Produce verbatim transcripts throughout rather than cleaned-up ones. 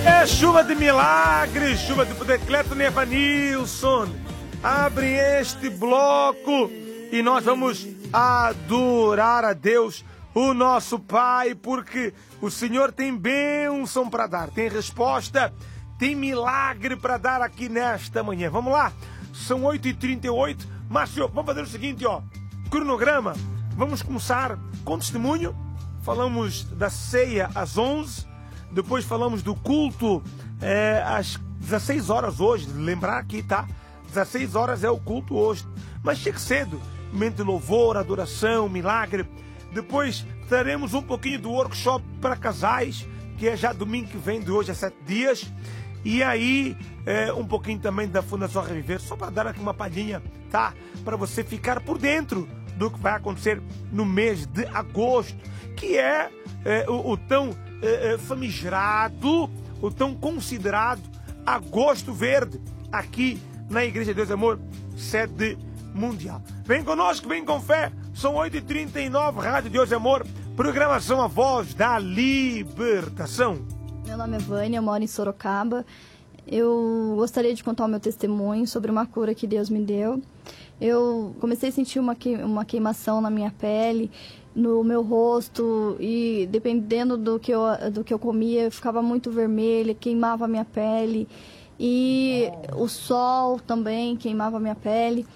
É chuva de milagres, chuva de poder. Cleton e Evanilson, abre este bloco e nós vamos adorar a Deus, o nosso Pai, porque o Senhor tem bênção para dar, tem resposta, tem milagre para dar aqui nesta manhã. Vamos lá, são oito e trinta e oito. Márcio, vamos fazer o seguinte, ó, cronograma. Vamos começar com testemunho. Falamos da ceia às onze, depois falamos do culto é, às dezesseis horas hoje. Lembrar aqui, tá? dezesseis horas é o culto hoje. Mas chegue cedo, momento de louvor, adoração, milagre. Depois teremos um pouquinho do workshop para casais, que é já domingo que vem, de hoje a sete dias. E aí, é, um pouquinho também da Fundação Reviver, só para dar aqui uma palhinha, tá? Para você ficar por dentro do que vai acontecer no mês de agosto, que é, é o, o tão é, famigerado, o tão considerado Agosto Verde, aqui na Igreja de Deus e Amor, sede mundial. Vem conosco, vem com fé, são oito e trinta e nove, Rádio Deus e Amor, programação A Voz da Libertação. Meu nome é Vânia, eu moro em Sorocaba. Eu gostaria de contar o meu testemunho sobre uma cura que Deus me deu. Eu comecei a sentir uma, que, uma queimação na minha pele, no meu rosto, e dependendo do que eu, do que eu comia, eu ficava muito vermelha, queimava a minha pele. E o sol também queimava a minha pele.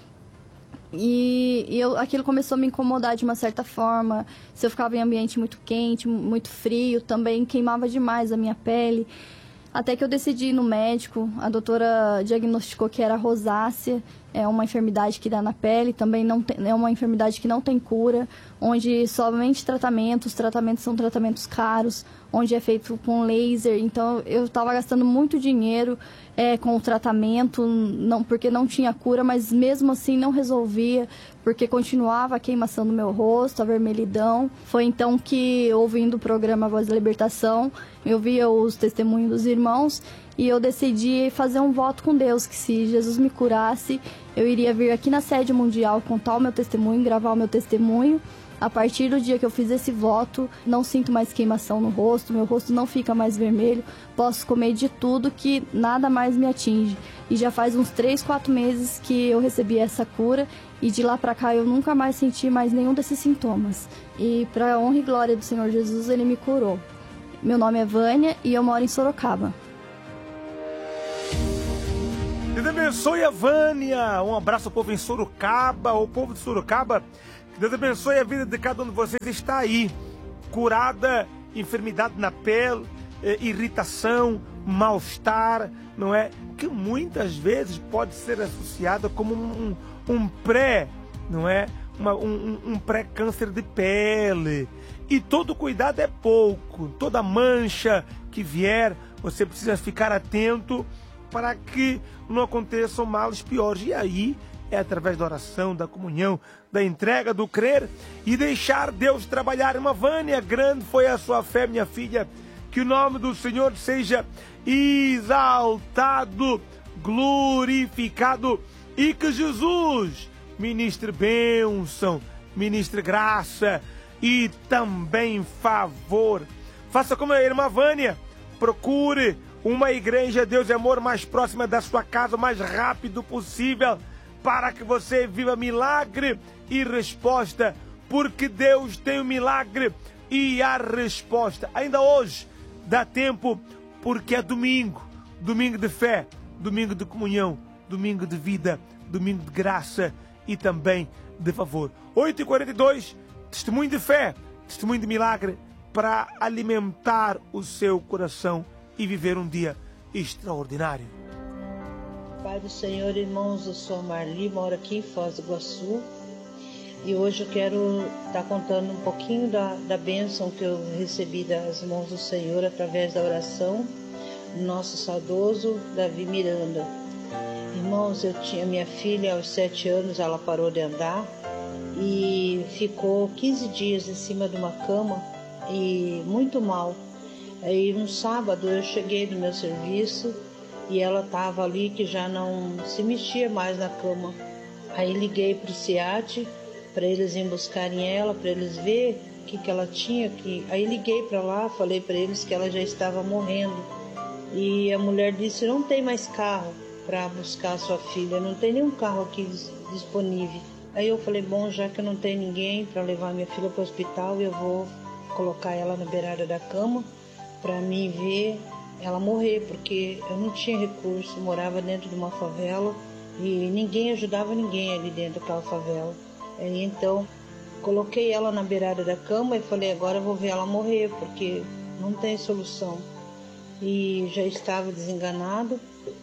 E, e eu, aquilo começou a me incomodar de uma certa forma. Se eu ficava em ambiente muito quente, muito frio, também queimava demais a minha pele. Até que eu decidi ir no médico, a doutora diagnosticou que era rosácea, é uma enfermidade que dá na pele, também não tem, é uma enfermidade que não tem cura, onde somente tratamentos, tratamentos são tratamentos caros, onde é feito com laser. Então eu estava gastando muito dinheiro é, com o tratamento, não, porque não tinha cura, mas mesmo assim não resolvia, porque continuava a queimação no meu rosto, a vermelhidão. Foi então que, ouvindo o programa Voz da Libertação, eu via os testemunhos dos irmãos e eu decidi fazer um voto com Deus, que se Jesus me curasse, eu iria vir aqui na sede mundial contar o meu testemunho, gravar o meu testemunho. A partir do dia que eu fiz esse voto, não sinto mais queimação no rosto, meu rosto não fica mais vermelho, posso comer de tudo que nada mais me atinge. E já faz uns três, quatro meses que eu recebi essa cura e de lá pra cá eu nunca mais senti mais nenhum desses sintomas. E para a honra e glória do Senhor Jesus, Ele me curou. Meu nome é Vânia e eu moro em Sorocaba. Deus abençoe a Vânia. Um abraço ao povo em Sorocaba, ao povo de Sorocaba. Deus abençoe a vida de cada um de vocês. Está aí, curada, enfermidade na pele, eh, irritação, mal-estar, não é? Que muitas vezes pode ser associada como um, um, um pré, não é? Uma, um, um pré-câncer de pele. E todo cuidado é pouco. Toda mancha que vier, você precisa ficar atento para que não aconteçam males piores. E aí é através da oração, da comunhão, da entrega, do crer e deixar Deus trabalhar. Uma Vânia, grande foi a sua fé, minha filha. Que o nome do Senhor seja exaltado, glorificado e que Jesus ministre bênção, ministre graça e também favor. Faça como a irmã Vânia, procure uma igreja Deus e Amor mais próxima da sua casa o mais rápido possível, para que você viva milagre e resposta, porque Deus tem o milagre e a resposta. Ainda hoje dá tempo, porque é domingo, domingo de fé, domingo de comunhão, domingo de vida, domingo de graça e também de favor. oito e quarenta e dois, testemunho de fé, testemunho de milagre, para alimentar o seu coração e viver um dia extraordinário. Pai do Senhor, irmãos, eu sou a Marli, moro aqui em Foz do Iguaçu e hoje eu quero estar contando um pouquinho da, da bênção que eu recebi das mãos do Senhor através da oração do nosso saudoso Davi Miranda. Irmãos, eu tinha minha filha aos sete anos, ela parou de andar e ficou quinze dias em cima de uma cama e muito mal. Aí no sábado eu cheguei do meu serviço e ela estava ali que já não se mexia mais na cama. Aí liguei para o SEAT para eles irem buscarem ela, para eles verem o que, que ela tinha. Que... Aí liguei para lá, falei para eles que ela já estava morrendo. E a mulher disse, não tem mais carro para buscar a sua filha, não tem nenhum carro aqui disponível. Aí eu falei, bom, já que não tem ninguém para levar minha filha para o hospital, eu vou colocar ela na beirada da cama para mim ver ela morrer, porque eu não tinha recurso, morava dentro de uma favela e ninguém ajudava ninguém ali dentro daquela favela. Aí então coloquei ela na beirada da cama e falei, agora eu vou ver ela morrer, porque não tem solução. E já estava desenganado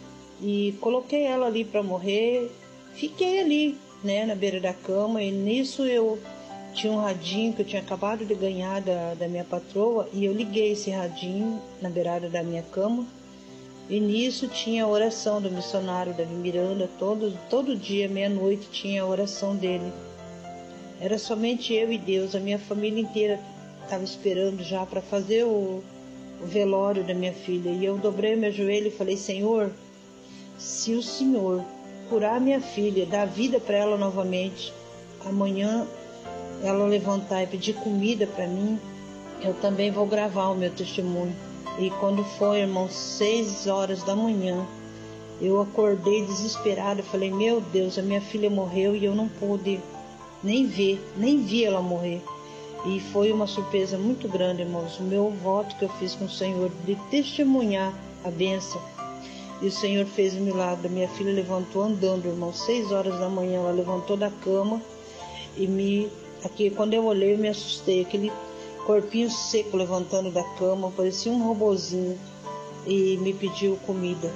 e coloquei ela ali para morrer, fiquei ali, né, na beira da cama, e nisso eu tinha um radinho que eu tinha acabado de ganhar da, da minha patroa, e eu liguei esse radinho na beirada da minha cama, e nisso tinha a oração do missionário Davi Miranda, todo, todo dia, meia-noite, tinha a oração dele. Era somente eu e Deus, a minha família inteira estava esperando já para fazer o, o velório da minha filha, e eu dobrei meu joelho e falei, Senhor, se o Senhor curar minha filha, dar vida para ela novamente, amanhã ela levantar e pedir comida para mim, eu também vou gravar o meu testemunho. E quando foi, irmão, seis horas da manhã, eu acordei desesperada, falei, meu Deus, a minha filha morreu e eu não pude nem ver, nem vi ela morrer. E foi uma surpresa muito grande, irmãos, o meu voto que eu fiz com o Senhor de testemunhar a bênção. E o Senhor fez um milagre. Minha filha levantou andando, irmão, seis horas da manhã, ela levantou da cama e me... Aqui, quando eu olhei, eu me assustei. Aquele corpinho seco levantando da cama, parecia um robozinho, e me pediu comida.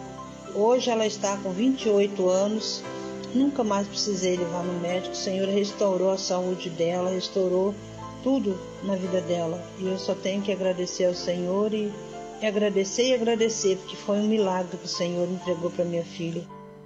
Hoje ela está com vinte e oito anos, nunca mais precisei levar no médico. O Senhor restaurou a saúde dela, restaurou tudo na vida dela. E eu só tenho que agradecer ao Senhor e, e agradecer e agradecer, porque foi um milagre que o Senhor entregou para minha filha.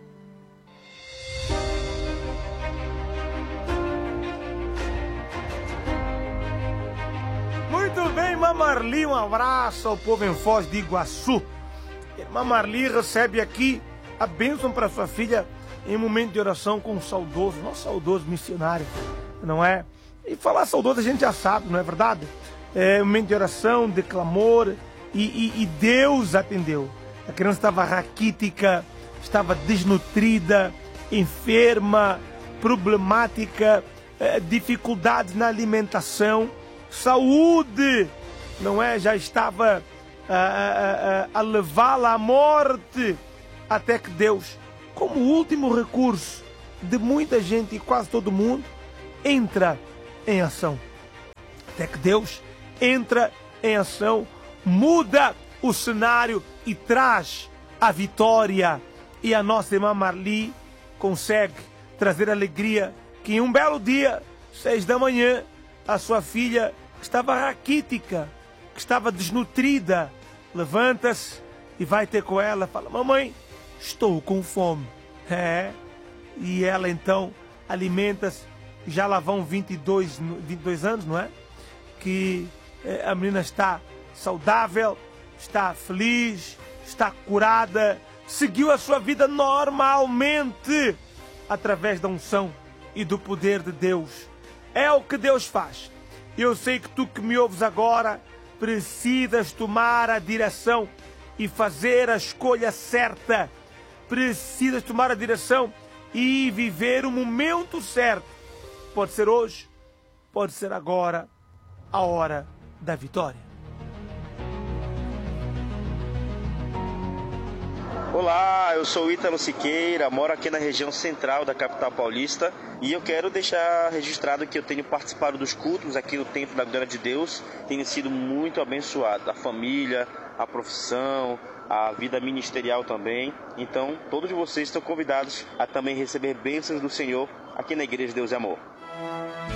Muito bem, irmã Marli, um abraço ao povo em Foz de Iguaçu. Irmã Marli recebe aqui a bênção para sua filha em momento de oração com o saudoso, nosso saudoso missionário, não é? E falar saudoso a gente já sabe, não é verdade? É um momento de oração, de clamor, e, e, e Deus atendeu. A criança estava raquítica, estava desnutrida, enferma, problemática, é, dificuldades na alimentação, saúde, não é? Já estava a, a, a, a levá-la à morte, até que Deus, como último recurso de muita gente e quase todo mundo, entra em ação. Até que Deus entra em ação, muda o cenário e traz a vitória. E a nossa irmã Marli consegue trazer alegria que em um belo dia, seis da manhã, a sua filha que estava raquítica, que estava desnutrida, levanta-se e vai ter com ela, fala, mamãe, estou com fome. É, e ela então alimenta-se, já lá vão vinte e dois, vinte e dois anos, não é? Que é, a menina está saudável, está feliz, está curada, seguiu a sua vida normalmente, através da unção e do poder de Deus. É o que Deus faz. Eu sei que tu que me ouves agora, precisas tomar a direção e fazer a escolha certa. Precisas tomar a direção e viver o momento certo. Pode ser hoje, pode ser agora, a hora da vitória. Olá, eu sou Ítalo Siqueira, moro aqui na região central da capital paulista e eu quero deixar registrado que eu tenho participado dos cultos aqui no Templo da Glória de Deus, tenho sido muito abençoado, a família, a profissão, a vida ministerial também. Então, todos vocês estão convidados a também receber bênçãos do Senhor aqui na Igreja Deus e Amor.